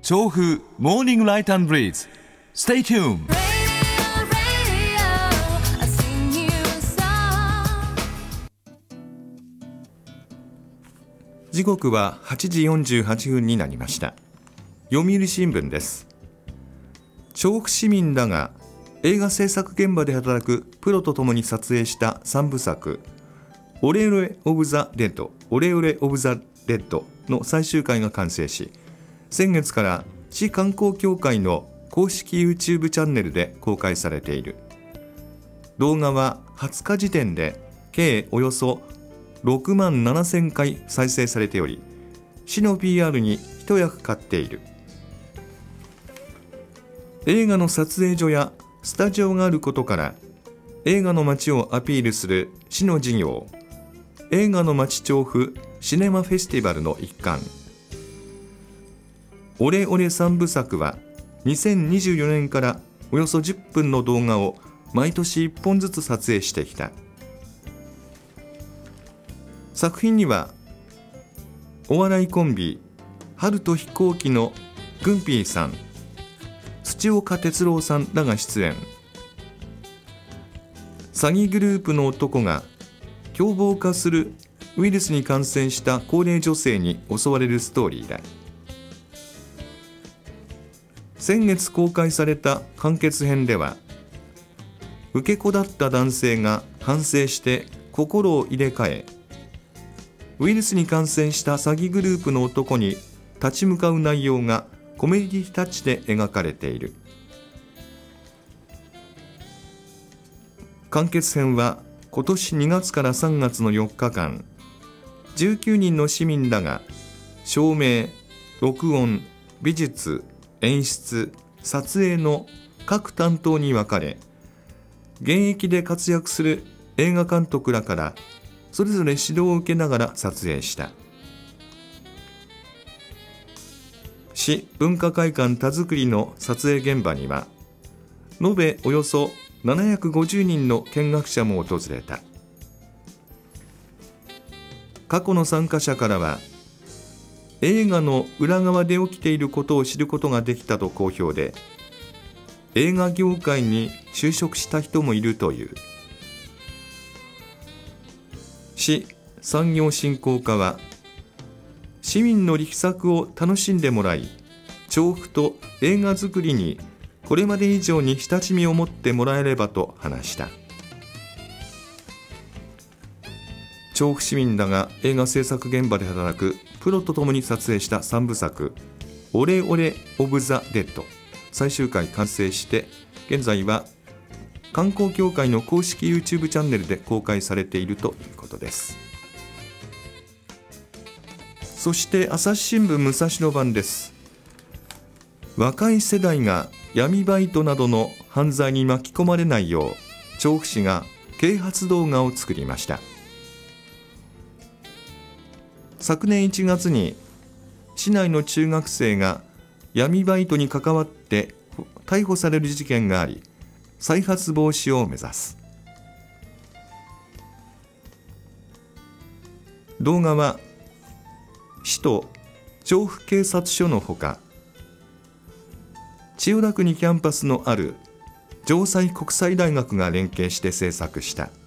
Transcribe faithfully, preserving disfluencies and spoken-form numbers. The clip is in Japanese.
調布モーニングライト&ブリーズ Stay tuned。 時刻ははちじよんじゅうはちふんになりました。読売新聞です。調布市民らが映画制作現場で働くプロとともに撮影したさんぶさくオレオレオブザレッドオレオレオブザレッドの最終回が完成し、先月から市観光協会の公式 YouTube チャンネルで公開されている。動画ははつか時点で計およそろくまんななせんかい再生されており、市の ピーアール に一役買っている。映画の撮影所やスタジオがあることから映画の街をアピールする市の事業、映画の街調布シネマフェスティバルの一環。オレオレさんぶさくはにせんにじゅうよねんからおよそじゅっぷんの動画を毎年いっぽんずつ撮影してきた。作品にはお笑いコンビ春と飛行機のグンピーさん、土岡哲郎さんらが出演。詐欺グループの男が凶暴化するウイルスに感染した高齢女性に襲われるストーリーだ。先月公開された完結編では、受け子だった男性が反省して心を入れ替え、ウイルスに感染した詐欺グループの男に立ち向かう内容がコメディタッチで描かれている。完結編は今年にがつからさんがつのよっかかん、じゅうきゅうにんの市民らが照明、録音、美術、演出、撮影の各担当に分かれ、現役で活躍する映画監督らからそれぞれ指導を受けながら撮影した。市文化会館田作りの撮影現場には延べおよそななひゃくごじゅうにんの見学者も訪れた。過去の参加者からは、映画の裏側で起きていることを知ることができたと好評で、映画業界に就職した人もいるという。市産業振興課は、市民の力作を楽しんでもらい、調布と映画作りにこれまで以上に親しみを持ってもらえればと話した。調布市民らが映画制作現場で働くプロとともに撮影したさんぶさくオレオレオブザデッド最終回完成して、現在は観光協会の公式 YouTube チャンネルで公開されているということです。そして朝日新聞武蔵野版です。若い世代が闇バイトなどの犯罪に巻き込まれないよう、調布市が啓発動画を作りました。昨年いちがつに市内の中学生が闇バイトに関わって逮捕される事件があり、再発防止を目指す。動画は市と調布警察署のほか、千代田区にキャンパスのある城西国際大学が連携して制作した。